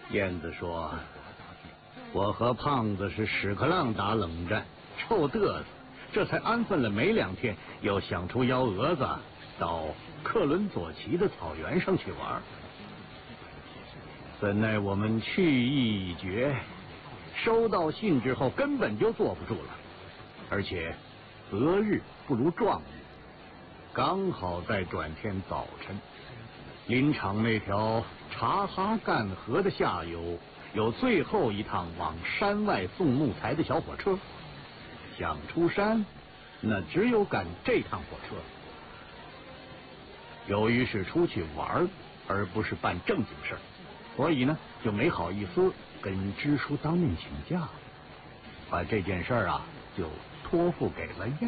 燕子说：“我和胖子是屎壳郎打冷战，臭嘚瑟，这才安分了没2天，又想出幺蛾子到克伦佐奇的草原上去玩。怎奈我们去意已决，收到信之后根本就坐不住了，而且择日不如撞日，刚好在转天早晨，林场那条察哈干河的下游有最后一趟往山外送木材的小火车，想出山，那只有赶这趟火车。由于是出去玩而不是办正经事儿，所以呢就没好意思跟支书当面请假，把这件事儿啊就托付给了燕